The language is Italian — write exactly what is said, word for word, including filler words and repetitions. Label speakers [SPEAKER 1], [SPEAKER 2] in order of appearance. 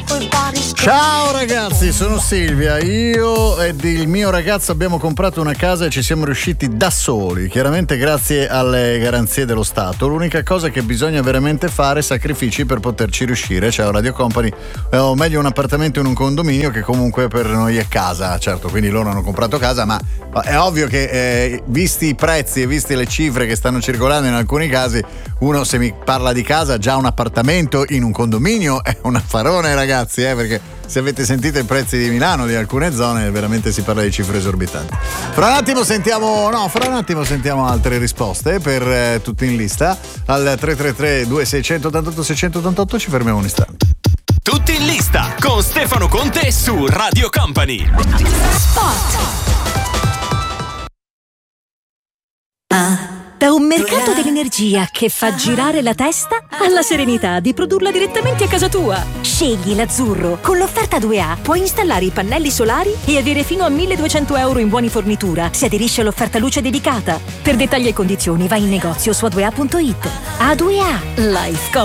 [SPEAKER 1] Ciao ragazzi, sono Silvia. Io ed il mio ragazzo abbiamo comprato una casa e ci siamo riusciti da soli, chiaramente grazie alle garanzie dello Stato. L'unica cosa che bisogna veramente fare è sacrifici per poterci riuscire. Ciao Radio Company, o meglio un appartamento in un condominio che comunque per noi è casa, certo, quindi loro hanno comprato casa, ma è ovvio che eh, visti i prezzi e visti le cifre che stanno circolando in alcuni casi, uno se mi parla di casa, già un appartamento in un condominio è un affarone ragazzi, eh, perché se avete sentito i prezzi di Milano, di alcune zone, veramente si parla di cifre esorbitanti. Fra un attimo sentiamo, no, fra un attimo sentiamo altre risposte per eh, tutti in lista al tre tre tre due sei otto otto sei otto otto. Ci fermiamo un istante.
[SPEAKER 2] Tutti in lista con Stefano Conte su Radio Company.
[SPEAKER 3] Spot. Ah. Da un mercato dell'energia che fa girare la testa alla serenità di produrla direttamente a casa tua. Scegli l'azzurro. Con l'offerta due A puoi installare i pannelli solari e avere fino a milleduecento euro in buoni fornitura se aderisci all'offerta luce dedicata. Per dettagli e condizioni vai in negozio su a due a punto it. A due A Life